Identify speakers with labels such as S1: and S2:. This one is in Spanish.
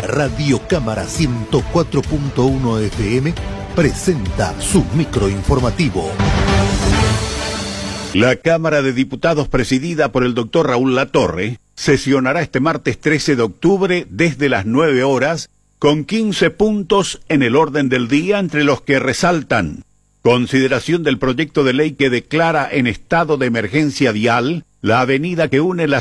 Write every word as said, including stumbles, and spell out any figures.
S1: Radio Cámara ciento cuatro punto uno F M presenta su microinformativo.
S2: La Cámara de Diputados, presidida por el doctor Raúl Latorre, sesionará este martes trece de octubre desde las nueve horas, con quince puntos en el orden del día, entre los que resaltan: consideración del proyecto de ley que declara en estado de emergencia vial la avenida que une la